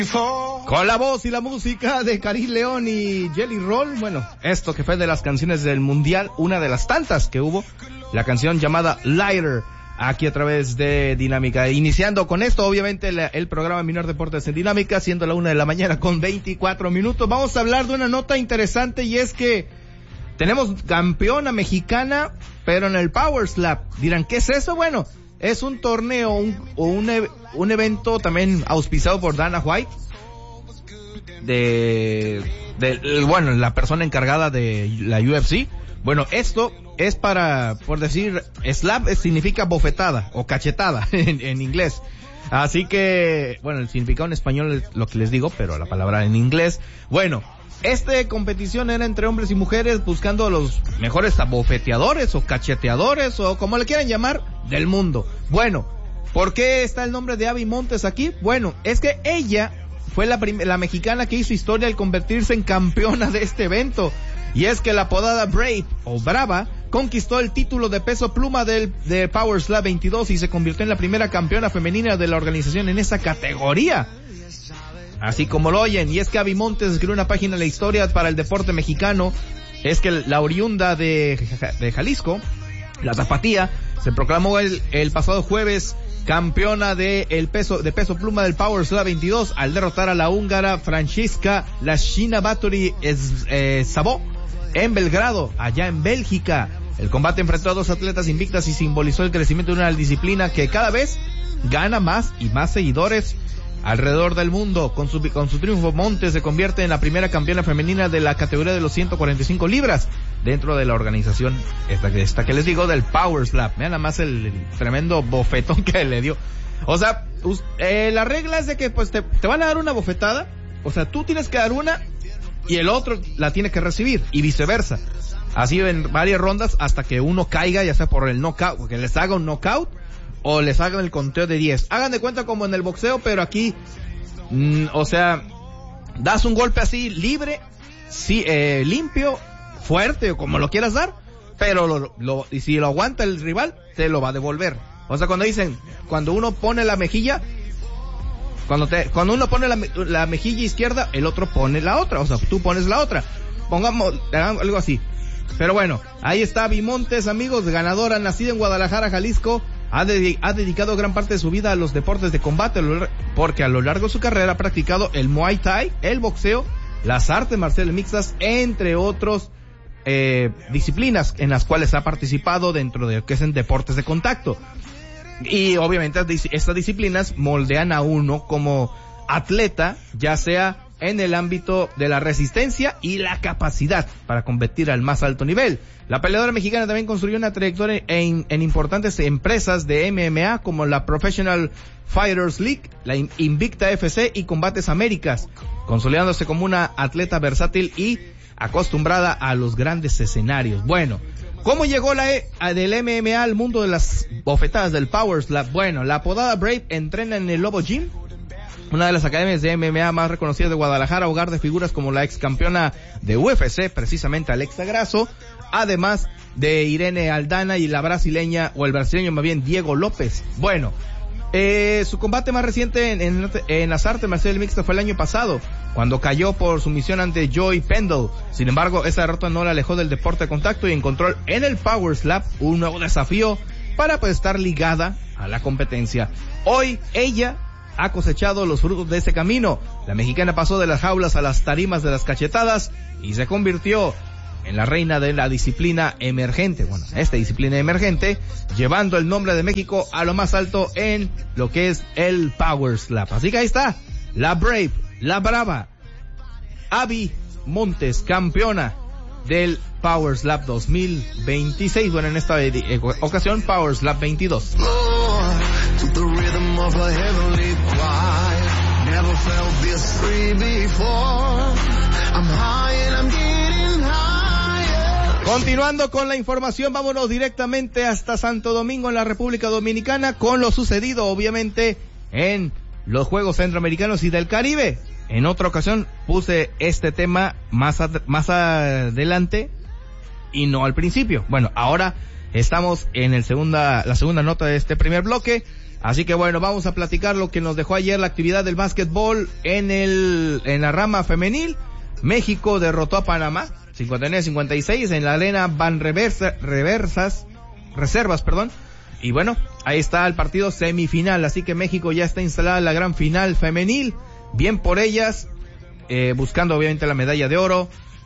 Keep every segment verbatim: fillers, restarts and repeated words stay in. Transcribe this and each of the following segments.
Con la voz y la música de Karim León y Jelly Roll, bueno, esto que fue de las canciones del Mundial, una de las tantas que hubo, la canción llamada Lighter, aquí a través de Dinámica. Iniciando con esto, obviamente, el, el programa Minor Deportes en Dinámica, siendo la una de la mañana con veinticuatro minutos. Vamos a hablar de una nota interesante y es que tenemos campeona mexicana, pero en el Power Slap. Dirán, ¿qué es eso? Bueno, es un torneo, un, un, un evento también auspiciado por Dana White, de, de, bueno, la persona encargada de la U F C. Bueno, esto es para, por decir, slap significa bofetada o cachetada en, en inglés. Así que, bueno, el significado en español es lo que les digo, pero la palabra en inglés. Bueno, esta competición era entre hombres y mujeres buscando a los mejores bofeteadores o cacheteadores o como le quieran llamar del mundo. Bueno, ¿por qué está el nombre de Abby Montes aquí? Bueno, es que ella fue la, prim- la mexicana que hizo historia al convertirse en campeona de este evento. Y es que la apodada Brave o Brava conquistó el título de peso pluma del de Power Slap veintidós y se convirtió en la primera campeona femenina de la organización en esa categoría. Así como lo oyen, y es que Abby Montes escribió una página de la historia para el deporte mexicano. Es que la oriunda de, de Jalisco, la Tapatía, se proclamó el, el pasado jueves campeona de el peso de peso pluma del Power Slap veintidós al derrotar a la húngara Francisca Lashina Batory eh, Szabó en Belgrado, allá en Bélgica. El combate enfrentó a dos atletas invictas y simbolizó el crecimiento de una disciplina que cada vez gana más y más seguidores alrededor del mundo. Con su, con su triunfo, Montes se convierte en la primera campeona femenina de la categoría de los ciento cuarenta y cinco libras dentro de la organización esta, esta que les digo del Power Slap. Vean nada más el, el tremendo bofetón que le dio. O sea, eh, la regla es de que pues te, te van a dar una bofetada, o sea, tú tienes que dar una y el otro la tiene que recibir y viceversa. Así en varias rondas hasta que uno caiga, ya sea por el knockout, que les haga un knockout o les hagan el conteo de diez. Hagan de cuenta como en el boxeo, pero aquí, mm, o sea, das un golpe así libre, sí, eh, limpio, fuerte o como lo quieras dar, pero lo, lo, y si lo aguanta el rival, te lo va a devolver. O sea, cuando dicen, cuando uno pone la mejilla, cuando te, cuando uno pone la, la mejilla izquierda, el otro pone la otra, o sea, tú pones la otra. Pongamos algo así. Pero bueno, ahí está Abby Montes, amigos, ganadora, nacida en Guadalajara, Jalisco. Ha, de, ha dedicado gran parte de su vida a los deportes de combate, porque a lo largo de su carrera ha practicado el Muay Thai, el boxeo, las artes marciales mixtas, entre otros eh, disciplinas en las cuales ha participado dentro de lo que son deportes de contacto. Y obviamente estas disciplinas moldean a uno como atleta, ya sea en el ámbito de la resistencia y la capacidad para competir al más alto nivel. La peleadora mexicana también construyó una trayectoria en, en importantes empresas de M M A como la Professional Fighters League, la Invicta F C y Combates Américas, consolidándose como una atleta versátil y acostumbrada a los grandes escenarios. Bueno, ¿cómo llegó la e, del M M A al mundo de las bofetadas del Power Slap? Bueno, la apodada Brave entrena en el Lobo Gym, una de las academias de M M A más reconocidas de Guadalajara, hogar de figuras como la ex campeona de U F C, precisamente Alexa Grasso, además de Irene Aldana y la brasileña, o el brasileño más bien, Diego López. Bueno, eh, su combate más reciente en, en, en las artes marciales mixtas fue el año pasado, cuando cayó por sumisión ante Joy Pendle. Sin embargo, esa derrota no la alejó del deporte de contacto y encontró en el Power Slap un nuevo desafío para pues estar ligada a la competencia. Hoy, ella ha cosechado los frutos de ese camino. La mexicana pasó de las jaulas a las tarimas de las cachetadas y se convirtió en la reina de la disciplina emergente, bueno, esta disciplina emergente, llevando el nombre de México a lo más alto en lo que es el Power Slap. Así que ahí está, la Brave, la Brava, Abby Montes, campeona del Power Slap dos mil veintiséis, bueno, en esta eh, ocasión Power Slap veintidós. Continuando con la información, vámonos directamente hasta Santo Domingo, en la República Dominicana, con lo sucedido obviamente en los Juegos Centroamericanos y del Caribe. En otra ocasión puse este tema más, ad- más adelante y no al principio. Bueno, ahora estamos en el segunda, la segunda nota de este primer bloque. Así que bueno, vamos a platicar lo que nos dejó ayer la actividad del básquetbol en el, en la rama femenil. México derrotó a Panamá, cincuenta y nueve a cincuenta y seis, en la arena Van Reversa, Reversas, Reservas, perdón. Y bueno, ahí está el partido semifinal, así que México ya está instalada en la gran final femenil. Bien por ellas, eh, buscando obviamente la medalla de oro.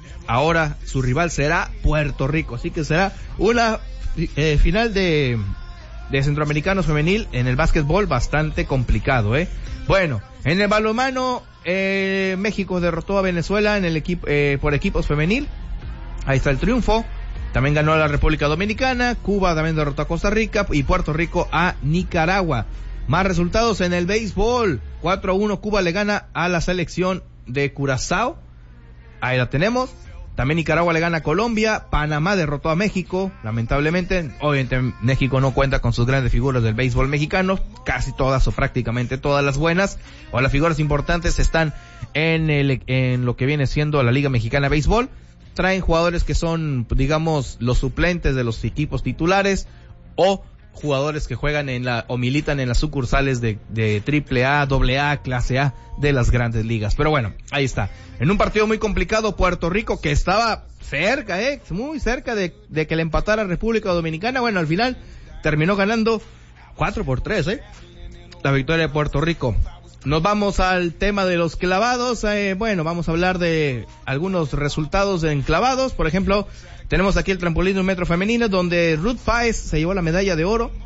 Ahora su rival será Puerto Rico, así que será una eh, final de... de centroamericanos femenil en el básquetbol bastante complicado, eh. Bueno, en el balonmano, eh, México derrotó a Venezuela en el equipo, eh, por equipos femenil. Ahí está el triunfo. También ganó a la República Dominicana, Cuba también derrotó a Costa Rica y Puerto Rico a Nicaragua. Más resultados en el béisbol. cuatro a uno Cuba le gana a la selección de Curazao. Ahí la tenemos. También Nicaragua le gana a Colombia, Panamá derrotó a México, lamentablemente. Obviamente México no cuenta con sus grandes figuras del béisbol mexicano, casi todas o prácticamente todas las buenas, o las figuras importantes están en el, en lo que viene siendo la Liga Mexicana de Béisbol. Traen jugadores que son, digamos, los suplentes de los equipos titulares, o jugadores que juegan en la, o militan en las sucursales de, de triple A, doble A, clase A de las grandes ligas. Pero bueno, ahí está. En un partido muy complicado, Puerto Rico, que estaba cerca, eh, muy cerca de, de que le empatara República Dominicana. Bueno, al final terminó ganando cuatro por tres, eh, la victoria de Puerto Rico. Nos vamos al tema de los clavados. Eh, bueno, vamos a hablar de algunos resultados en clavados. Por ejemplo, tenemos aquí el trampolín de un metro femenino, donde Ruth Páez se llevó la medalla de oro,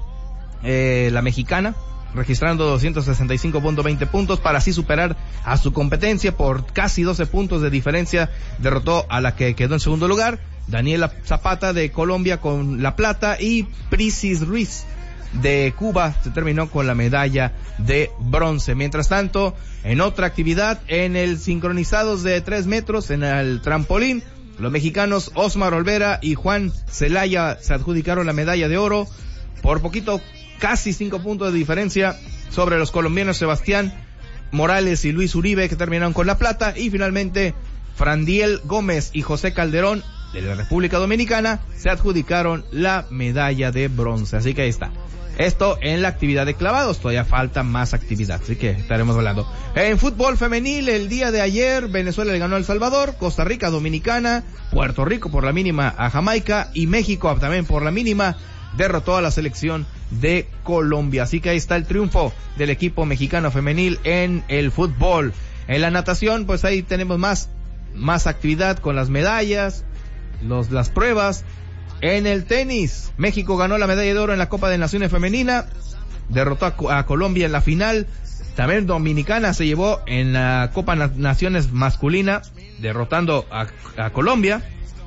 eh, la mexicana, registrando doscientos sesenta y cinco punto veinte puntos para así superar a su competencia por casi doce puntos de diferencia. Derrotó a la que quedó en segundo lugar, Daniela Zapata de Colombia con la plata, y Prisis Ruiz de Cuba se terminó con la medalla de bronce. Mientras tanto, en otra actividad, en el sincronizados de tres metros, en el trampolín, los mexicanos Osmar Olvera y Juan Celaya se adjudicaron la medalla de oro por poquito, casi cinco puntos de diferencia sobre los colombianos Sebastián Morales y Luis Uribe, que terminaron con la plata, y finalmente Frandiel Gómez y José Calderón de la República Dominicana se adjudicaron la medalla de bronce. Así que ahí está. Esto en la actividad de clavados. Todavía falta más actividad, así que estaremos hablando. En fútbol femenil, el día de ayer, Venezuela le ganó a El Salvador, Costa Rica Dominicana, Puerto Rico por la mínima a Jamaica, y México también por la mínima derrotó a la selección de Colombia. Así que ahí está el triunfo del equipo mexicano femenil en el fútbol. En la natación, pues ahí tenemos más, más actividad con las medallas, los, las pruebas. En el tenis, México ganó la medalla de oro en la Copa de Naciones Femenina, derrotó a, a Colombia en la final. También Dominicana se llevó en la Copa Na- Naciones Masculina, derrotando a, a Colombia.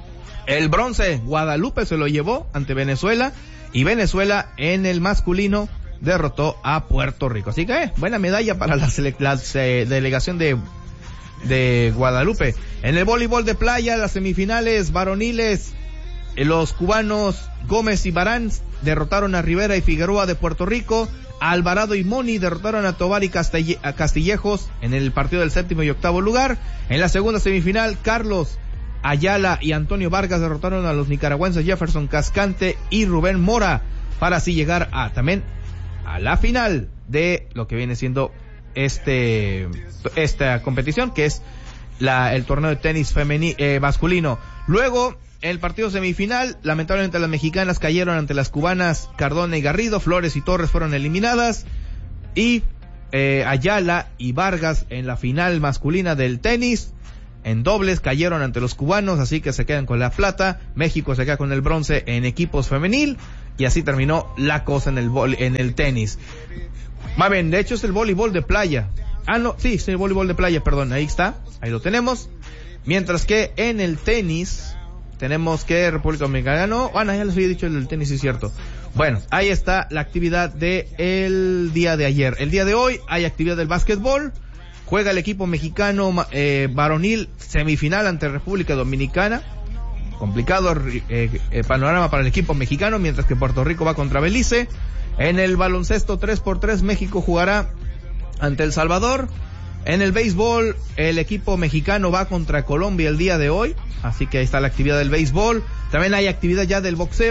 El bronce, Guadalupe se lo llevó ante Venezuela, y Venezuela en el masculino derrotó a Puerto Rico. Así que eh, buena medalla para la, sele- la eh, delegación de, de Guadalupe. En el voleibol de playa, las semifinales varoniles, los cubanos Gómez y Barán derrotaron a Rivera y Figueroa de Puerto Rico. Alvarado y Moni derrotaron a Tobar y Castille- a Castillejos en el partido del séptimo y octavo lugar. En la segunda semifinal, Carlos Ayala y Antonio Vargas derrotaron a los nicaragüenses Jefferson Cascante y Rubén Mora para así llegar a también a la final de lo que viene siendo este esta competición, que es la el torneo de tenis femeni, eh, masculino. Luego, el partido semifinal, lamentablemente las mexicanas cayeron ante las cubanas Cardona y Garrido, Flores y Torres fueron eliminadas, y eh, Ayala y Vargas en la final masculina del tenis en dobles cayeron ante los cubanos, así que se quedan con la plata. México se queda con el bronce en equipos femenil, y así terminó la cosa en el vol- en el tenis. Más bien, de hecho es el voleibol de playa. Ah, no, sí, es el voleibol de playa, perdón, ahí está, ahí lo tenemos. Mientras que en el tenis tenemos que República Dominicana, no, bueno, ya les había dicho el tenis, sí es cierto. Bueno, ahí está la actividad de el día de ayer. El día de hoy hay actividad del básquetbol. Juega el equipo mexicano eh, varonil semifinal ante República Dominicana. Complicado eh, eh, panorama para el equipo mexicano, mientras que Puerto Rico va contra Belice. En el baloncesto tres por tres, México jugará ante El Salvador. En el béisbol, el equipo mexicano va contra Colombia el día de hoy, así que ahí está la actividad del béisbol. También hay actividad ya del boxeo,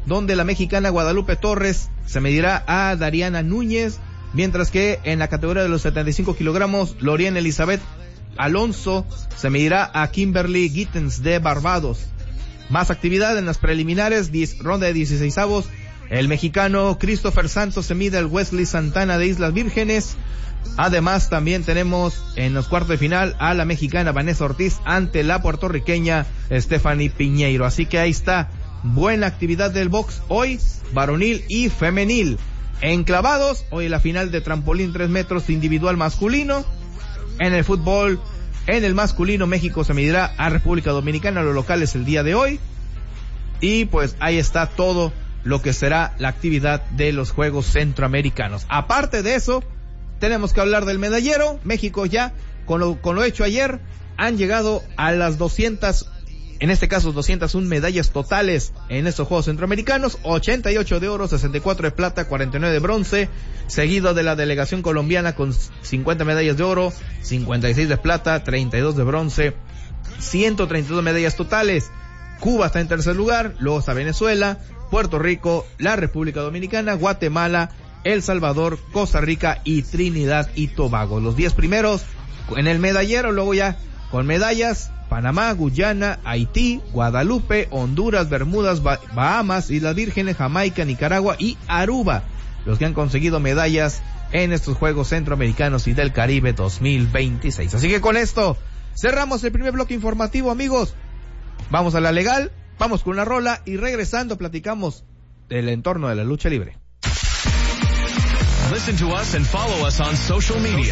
donde la mexicana Guadalupe Torres se medirá a Dariana Núñez, mientras que en la categoría de los setenta y cinco kilogramos, Lorien Elizabeth Alonso se medirá a Kimberly Gittens de Barbados. Más actividad en las preliminares, diez, ronda de dieciseisavos. El mexicano Christopher Santos se mide al Wesley Santana de Islas Vírgenes. Además, también tenemos en los cuartos de final a la mexicana Vanessa Ortiz ante la puertorriqueña Stephanie Piñeiro. Así que ahí está, buena actividad del box hoy, varonil y femenil. En clavados, hoy la final de trampolín tres metros individual masculino. En el fútbol, en el masculino, México se medirá a República Dominicana, los locales el día de hoy. Y pues ahí está todo lo que será la actividad de los Juegos Centroamericanos. Aparte de eso, tenemos que hablar del medallero. México ya, con lo, con lo hecho ayer, han llegado a las doscientas, en este caso doscientas una medallas totales en estos Juegos Centroamericanos, ochenta y ocho de oro, sesenta y cuatro de plata, cuarenta y nueve de bronce, seguido de la delegación colombiana con cincuenta medallas de oro, cincuenta y seis de plata, treinta y dos de bronce, ciento treinta y dos medallas totales. Cuba está en tercer lugar, luego está Venezuela, Puerto Rico, la República Dominicana, Guatemala, El Salvador, Costa Rica y Trinidad y Tobago. Los diez primeros en el medallero, luego ya con medallas, Panamá, Guyana, Haití, Guadalupe, Honduras, Bermudas, bah- Bahamas, Islas Vírgenes, Jamaica, Nicaragua y Aruba, los que han conseguido medallas en estos Juegos Centroamericanos y del Caribe dos mil veintiséis. Así que con esto cerramos el primer bloque informativo, amigos. Vamos a la legal, vamos con una rola y regresando platicamos del entorno de la lucha libre. Listen to us and follow us on social media.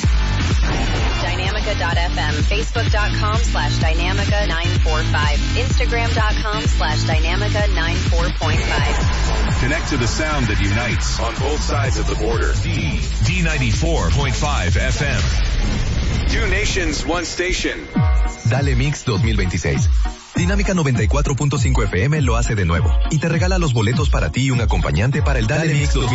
Dynamica dot f m, facebook dot com slash Dynamica nine four five, instagram dot com slash Dynamica nine four point five. Connect to the sound that unites on both sides of the border. D, D ninety-four point five F M. Two nations, one station. Dale Mix dos mil veintiséis. Dinámica noventa y cuatro punto cinco F M lo hace de nuevo y te regala los boletos para ti y un acompañante para el Dale Mix dos mil veintiséis.